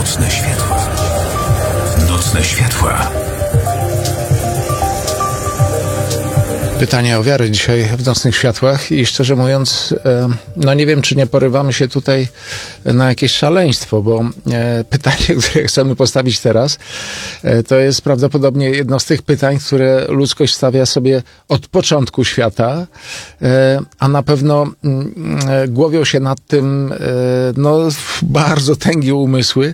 Nocne światła. Nocne światła. Pytanie o wiarę dzisiaj w Nocnych Światłach i szczerze mówiąc, no nie wiem, czy nie porywamy się tutaj na jakieś szaleństwo, bo pytanie, które chcemy postawić teraz, to jest prawdopodobnie jedno z tych pytań, które ludzkość stawia sobie od początku świata, a na pewno głowią się nad tym no, bardzo tęgie umysły.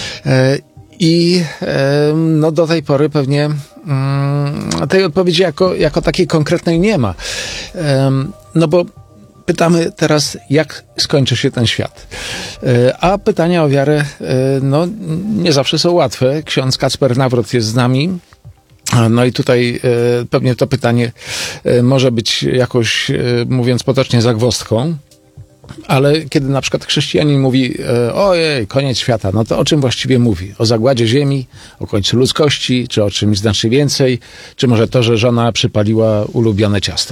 I no do tej pory pewnie tej odpowiedzi jako takiej konkretnej nie ma. No bo pytamy teraz, jak skończy się ten świat. A pytania o wiarę no nie zawsze są łatwe. Ksiądz Kacper Nawrot jest z nami. No i tutaj pewnie to pytanie może być jakoś, mówiąc potocznie, zagwozdką. Ale kiedy na przykład chrześcijanin mówi ojej, koniec świata, no to o czym właściwie mówi? O zagładzie ziemi, o końcu ludzkości, czy o czymś znacznie więcej, czy może to, że żona przypaliła ulubione ciasto?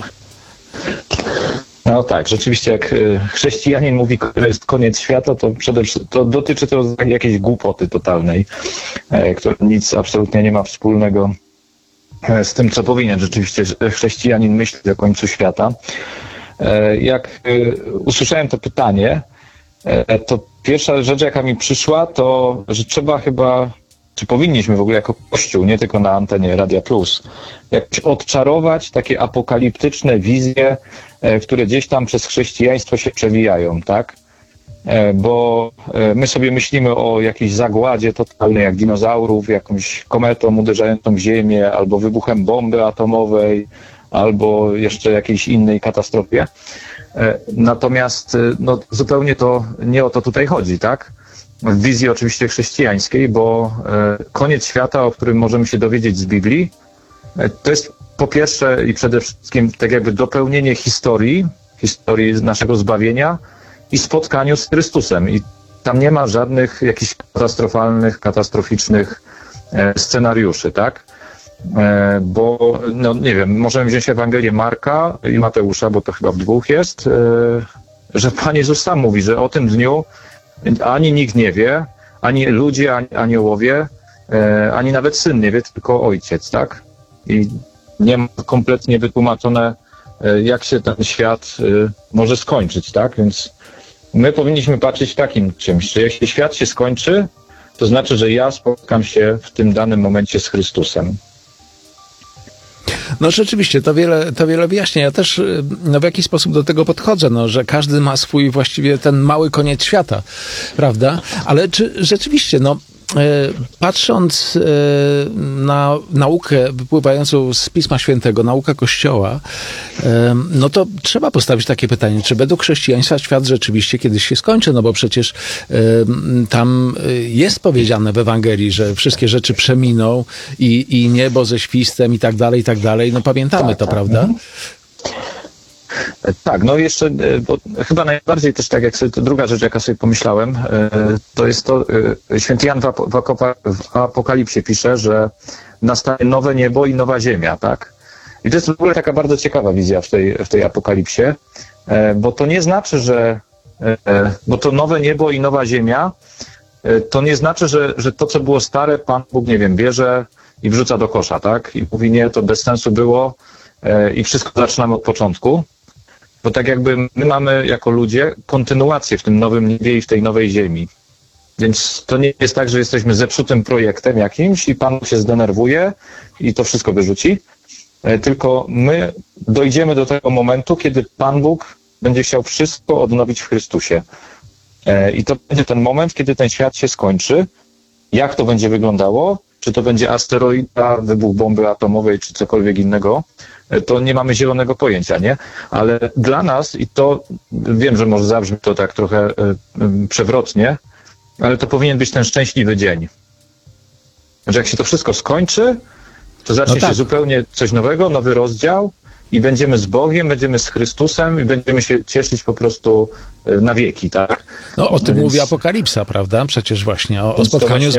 No tak, rzeczywiście jak chrześcijanin mówi, że jest koniec świata, to przede wszystkim to dotyczy to jakiejś głupoty totalnej, która nic absolutnie nie ma wspólnego z tym, co powinien rzeczywiście chrześcijanin myśleć o końcu świata. Jak usłyszałem to pytanie, to pierwsza rzecz, jaka mi przyszła, to, że trzeba chyba, czy powinniśmy w ogóle jako Kościół, nie tylko na antenie Radia Plus, jakoś odczarować takie apokaliptyczne wizje, które gdzieś tam przez chrześcijaństwo się przewijają, tak? Bo my sobie myślimy o jakiejś zagładzie totalnej, jak dinozaurów, jakąś kometą uderzającą Ziemię, albo wybuchem bomby atomowej, albo jeszcze jakiejś innej katastrofie. Natomiast no, zupełnie to nie o to tutaj chodzi, tak? W wizji oczywiście chrześcijańskiej, bo koniec świata, o którym możemy się dowiedzieć z Biblii, to jest po pierwsze i przede wszystkim tak jakby dopełnienie historii naszego zbawienia i spotkaniu z Chrystusem. I tam nie ma żadnych jakichś katastroficznych scenariuszy, tak? Bo, no nie wiem, możemy wziąć Ewangelię Marka i Mateusza, bo to chyba w dwóch jest, że Pan Jezus sam mówi, że o tym dniu ani nikt nie wie, ani ludzie, ani aniołowie, ani nawet Syn nie wie, tylko Ojciec, tak? I nie ma kompletnie wytłumaczone, jak się ten świat może skończyć, tak? Więc my powinniśmy patrzeć w takim czymś, że jeśli świat się skończy, to znaczy, że ja spotkam się w tym danym momencie z Chrystusem. No rzeczywiście, to wiele wyjaśnia. Ja też no, w jakiś sposób do tego podchodzę, no, że każdy ma swój właściwie ten mały koniec świata, prawda? Ale czy rzeczywiście, no, patrząc na naukę wypływającą z Pisma Świętego, naukę Kościoła, no to trzeba postawić takie pytanie, czy według chrześcijaństwa świat rzeczywiście kiedyś się skończy, no bo przecież tam jest powiedziane w Ewangelii, że wszystkie rzeczy przeminą i niebo ze świstem i tak dalej, no pamiętamy to, prawda? Tak, no jeszcze, bo chyba najbardziej też tak, jak sobie, to druga rzecz, jaka sobie pomyślałem, to jest to, święty Jan w Apokalipsie pisze, że nastanie nowe niebo i nowa ziemia, tak? I to jest w ogóle taka bardzo ciekawa wizja w tej Apokalipsie, bo to nie znaczy, bo to nowe niebo i nowa ziemia, to nie znaczy, że to, co było stare, Pan Bóg, nie wiem, bierze i wrzuca do kosza, tak? I mówi, nie, to bez sensu było i wszystko zaczynamy od początku. Bo tak jakby my mamy jako ludzie kontynuację w tym nowym niebie i w tej nowej ziemi. Więc to nie jest tak, że jesteśmy zepsutym projektem jakimś i Pan się zdenerwuje i to wszystko wyrzuci. Tylko my dojdziemy do tego momentu, kiedy Pan Bóg będzie chciał wszystko odnowić w Chrystusie. I to będzie ten moment, kiedy ten świat się skończy. Jak to będzie wyglądało? Czy to będzie asteroida, wybuch bomby atomowej, czy cokolwiek innego? To nie mamy zielonego pojęcia, nie? Ale dla nas, i to wiem, że może zabrzmi to tak trochę przewrotnie, ale to powinien być ten szczęśliwy dzień. Że jak się to wszystko skończy, to zacznie się zupełnie coś nowego, nowy rozdział i będziemy z Bogiem, będziemy z Chrystusem i będziemy się cieszyć po prostu na wieki, tak? No o tym mówi Apokalipsa, prawda? Przecież właśnie o spotkaniu z